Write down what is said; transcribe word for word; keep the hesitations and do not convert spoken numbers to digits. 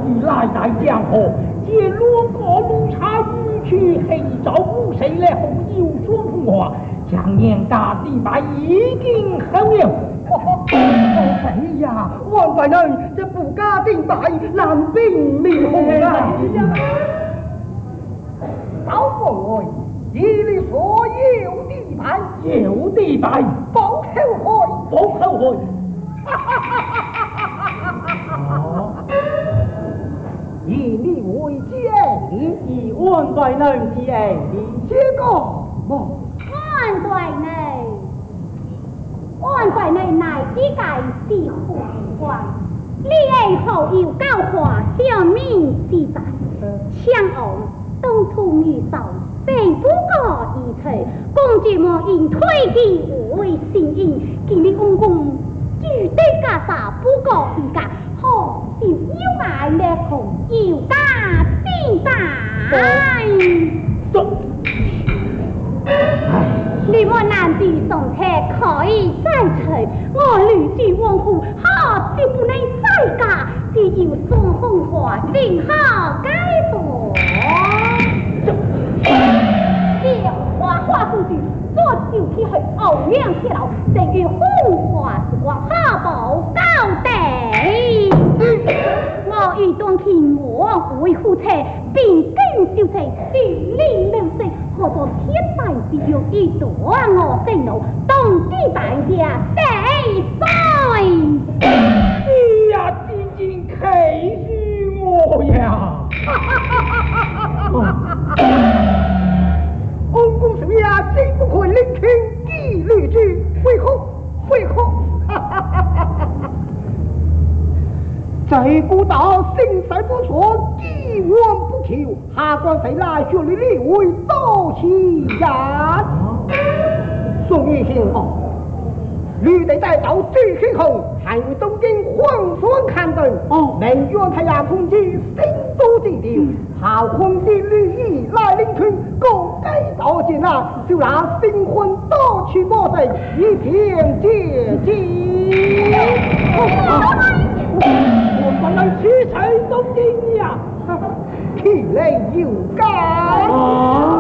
已来在江河，借路过路差欲去黑照无谁来后有所风华，将年大地败一定好有。 哎呀，王大人，这不加定败，难并灭红啊！老夫为一力所有地败， 有地败， 报后悔， 报后悔。 以你为鉴， 以万大人之爱， 这个么？ 万大人，万大人乃只界是父王，你爱好有教化，小命之在，相昂东土女少，并不过一切，公主莫因推己为sin因，今日公公住的家啥不过一家。是要爱的红要加定败，你我男子送车可以再娶，我女子王府好是不能再嫁，只要送红花定好该佛。这花花公主做就去去欧阳铁楼，等于红花是我好报高地。我已当天我为夫妻，并根小妻，是令流逝，何作天大之用一夺我生奴，当地大家得罪。 你呀，真正气死我呀！ 公公什么呀？真不可聆听一律之，为何？为何？这古道心塞不错，一文不求，下官谁来学你立为道起呀？宋玉兴哦，吕得带到最黑后，还为东京皇孙看灯哦，能愿太阳空气心都定定，好皇帝吕意来领群，共该道见啊，就拿新婚多去莫谁一片接济。 我本来去谁东京呀？ 气雷有干。